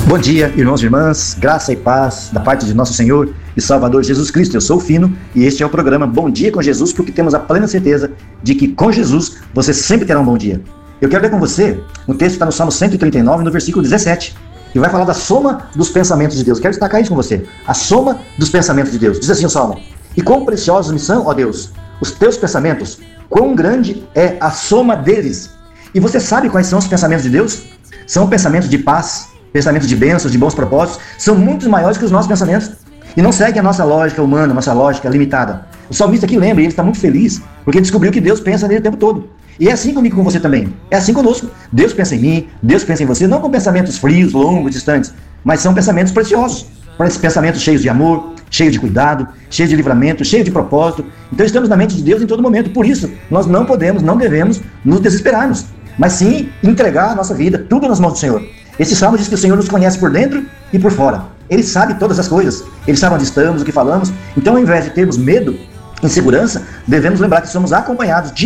Bom dia, irmãos e irmãs, graça e paz da parte de nosso Senhor e Salvador Jesus Cristo. Eu sou o Fino e este é o programa Bom Dia com Jesus, porque temos a plena certeza de que com Jesus você sempre terá um bom dia. Eu quero ler com você, o texto está no Salmo 139, no versículo 17, e vai falar da soma dos pensamentos de Deus. Eu quero destacar isso com você, a soma dos pensamentos de Deus. Diz assim o Salmo: e quão preciosos me são, ó Deus, os teus pensamentos, quão grande é a soma deles. E você sabe quais são os pensamentos de Deus? São pensamentos de paz, pensamentos de bênçãos, de bons propósitos, são muito maiores que os nossos pensamentos. E não seguem a nossa lógica humana, a nossa lógica limitada. O salmista aqui lembra, ele está muito feliz, porque ele descobriu que Deus pensa nele o tempo todo. E é assim comigo e com você também. É assim conosco. Deus pensa em mim, Deus pensa em você, não com pensamentos frios, longos, distantes, mas são pensamentos preciosos. Pensamentos cheios de amor, cheios de cuidado, cheios de livramento, cheios de propósito. Então estamos na mente de Deus em todo momento. Por isso, nós não podemos, não devemos nos desesperarmos, mas sim entregar a nossa vida, tudo nas mãos do Senhor. Esse salmo diz que o Senhor nos conhece por dentro e por fora. Ele sabe todas as coisas. Ele sabe onde estamos, o que falamos. Então, ao invés de termos medo, insegurança, devemos lembrar que somos acompanhados